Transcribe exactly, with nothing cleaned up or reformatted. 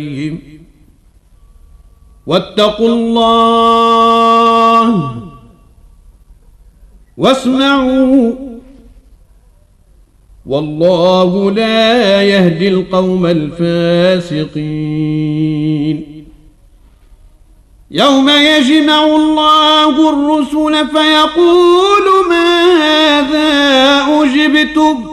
واتقوا الله واسمعوا والله لا يهدي القوم الفاسقين. يوم يجمع الله الرسل فيقول ماذا أجبتم